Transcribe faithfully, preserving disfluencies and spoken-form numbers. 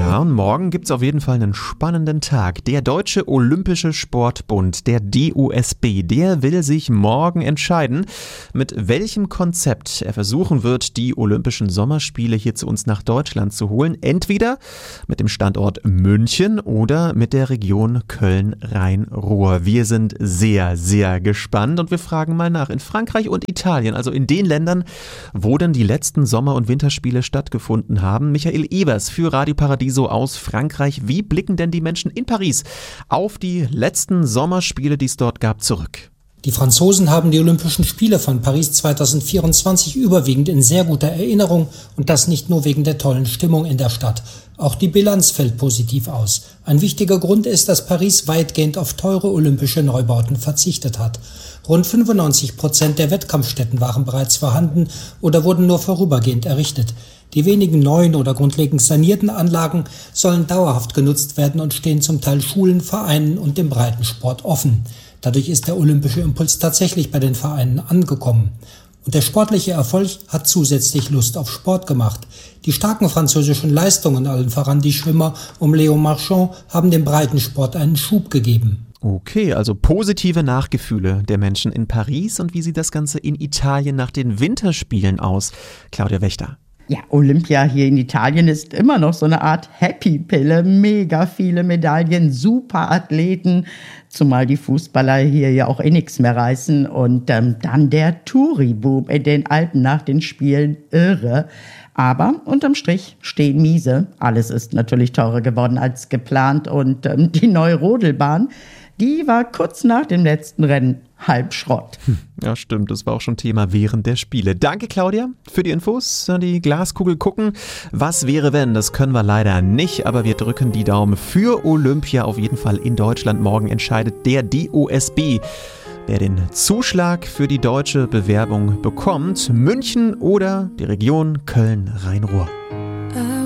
Ja, und morgen gibt's auf jeden Fall einen spannenden Tag. Der Deutsche Olympische Sportbund, der D O S B, der will sich morgen entscheiden, mit welchem Konzept er versuchen wird, die Olympischen Sommerspiele hier zu uns nach Deutschland zu holen. Entweder mit dem Standort München oder mit der Region Köln-Rhein-Ruhr. Wir sind sehr, sehr gespannt und wir fragen mal nach. In Frankreich und Italien, also in den Ländern, wo denn die letzten Sommer- und Winterspiele stattgefunden haben. Michael Evers für Radio Paradiso aus Frankreich. Wie blicken denn die Menschen in Paris auf die letzten Sommerspiele, die es dort gab, zurück? Die Franzosen haben die Olympischen Spiele von Paris zweitausendvierundzwanzig überwiegend in sehr guter Erinnerung und das nicht nur wegen der tollen Stimmung in der Stadt. Auch die Bilanz fällt positiv aus. Ein wichtiger Grund ist, dass Paris weitgehend auf teure olympische Neubauten verzichtet hat. Rund fünfundneunzig Prozent der Wettkampfstätten waren bereits vorhanden oder wurden nur vorübergehend errichtet. Die wenigen neuen oder grundlegend sanierten Anlagen sollen dauerhaft genutzt werden und stehen zum Teil Schulen, Vereinen und dem Breitensport offen. Dadurch ist der olympische Impuls tatsächlich bei den Vereinen angekommen. Und der sportliche Erfolg hat zusätzlich Lust auf Sport gemacht. Die starken französischen Leistungen, allen voran die Schwimmer um Léon Marchand, haben dem Breitensport einen Schub gegeben. Okay, also positive Nachgefühle der Menschen in Paris. Und wie sieht das Ganze in Italien nach den Winterspielen aus? Claudia Wächter. Ja, Olympia hier in Italien ist immer noch so eine Art Happy-Pille. Mega viele Medaillen, super Athleten, zumal die Fußballer hier ja auch eh nichts mehr reißen. Und ähm, dann der Touri-Boom in den Alpen nach den Spielen, irre. Aber unterm Strich stehen miese. Alles ist natürlich teurer geworden als geplant. Und ähm, die neue Rodelbahn, die war kurz nach dem letzten Rennen halb Schrott. Hm, ja, stimmt. Das war auch schon Thema während der Spiele. Danke, Claudia, für die Infos. An die Glaskugel gucken. Was wäre, wenn? Das können wir leider nicht, aber wir drücken die Daumen für Olympia. Auf jeden Fall in Deutschland. Morgen entscheidet der D O S B, wer den Zuschlag für die deutsche Bewerbung bekommt. München oder die Region Köln-Rhein-Ruhr.